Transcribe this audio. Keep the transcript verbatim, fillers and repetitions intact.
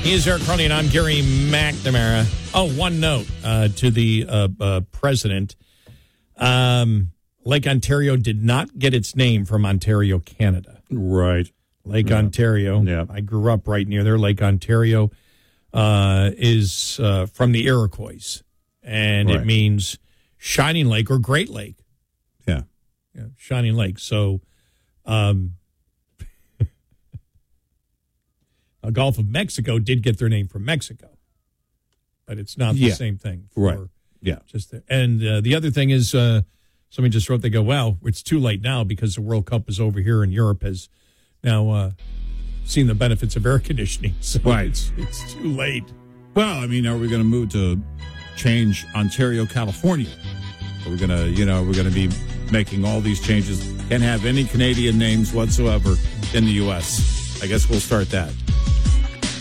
He is Eric Crowley, and I'm Gary McNamara. Oh, one note uh, to the uh, uh, president. Um, Lake Ontario did not get its name from Ontario, Canada. Right. Lake yeah. Ontario. Yeah. I grew up right near there. Lake Ontario uh, is uh, from the Iroquois, and right. it means shining lake or great lake. Yeah. Yeah, shining lake. So, um, the Gulf of Mexico did get their name from Mexico, but it's not the yeah. same thing. For right. Yeah. Just the, and uh, the other thing is, uh, somebody just wrote, they go, well, it's too late now because the World Cup is over here and Europe has now uh, seen the benefits of air conditioning. So right. it's, it's too late. Well, I mean, are we going to move to change Ontario, California? Are we going to, you know, we're going to be making all these changes? Can't have any Canadian names whatsoever in the U S. I guess we'll start that.